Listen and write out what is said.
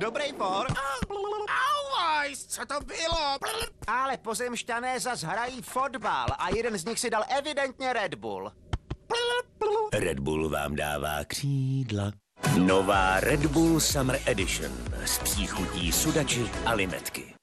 Dobrý for. Auajs, co to bylo? Ale pozemšťané zas hrají fotbal a jeden z nich si dal evidentně Red Bull. Red Bull vám dává křídla. Nová Red Bull Summer Edition s příchutí sudači a limetky.